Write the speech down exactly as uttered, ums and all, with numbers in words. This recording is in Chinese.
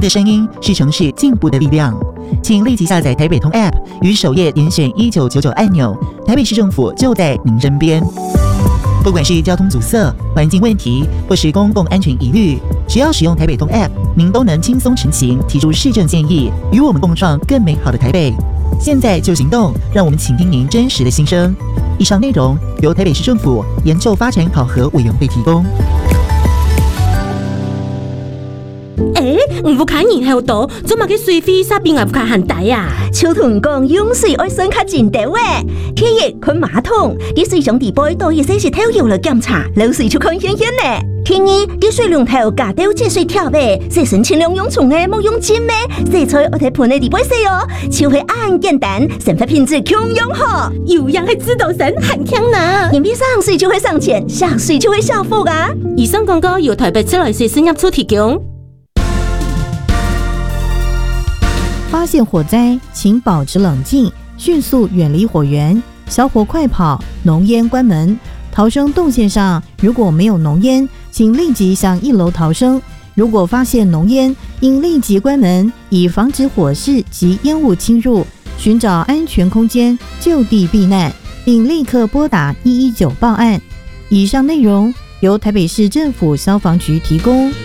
的声音是城市进步的力量。请立即下载台北通 App， 于首页点选一九九九按钮，台北市政府就在您身边。不管是交通阻塞、环境问题，或是公共安全疑虑，只要使用台北通 App， 您都能轻松成行，提出市政建议，与我们共创更美好的台北。现在就行动，让我们倾听您真实的心声。以上内容由台北市政府研究发展考核委员会提供。 诶，唔不看人还有多，做嘛去水飞沙边也不看寒台啊？ 秋同讲用水爱算较真的喂，天热看马桶，啲水上地杯倒一些是偷油了检查，漏水就看显显呢。天热啲水龙头加掉节水跳呗，洗身清凉用冲的，莫用浸咩，洗菜我睇盆的地杯洗哦，手会按简单，生活品质强用好。 有样系指导神很强呢， 眼皮上水就会上钱，下水就会下腹啊。 以上广告由台北市来水产业处提供。 发现火灾，请保持冷静，迅速远离火源，小火快跑，浓烟关门。逃生动线上如果没有浓烟，请立即向一楼逃生。如果发现浓烟，应立即关门，以防止火势及烟雾侵入，寻找安全空间就地避难，并立刻拨打一一九报案。以上内容由台北市政府消防局提供。